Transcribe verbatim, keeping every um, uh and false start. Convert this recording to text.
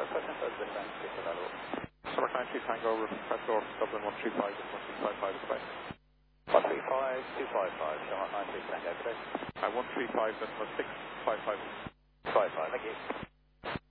question for the defense, if available. Summer nine two Tango, request door, Dublin one three five, one three five five is right. one three five, two five five, Summer nine two Tango, please. Uh, one three five, then one six five five. five five, thank you.